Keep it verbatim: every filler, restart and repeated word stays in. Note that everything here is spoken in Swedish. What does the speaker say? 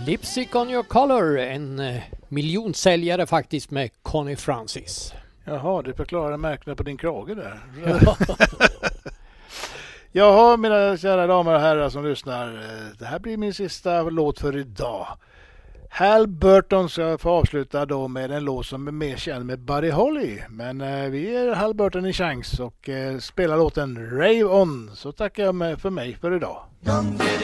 Lipstick on your collar, en eh, miljonsäljare faktiskt med Connie Francis. Jaha, du förklarar märkena på din krage där. Jaha, mina kära damer och herrar som lyssnar. Det här blir min sista låt för idag. Hal Burton ska få avsluta då med en låt som är mer känd med Buddy Holly. Men eh, vi ger Hal Burton en chans och eh, spelar låten Rave On. Så tackar jag för mig för idag.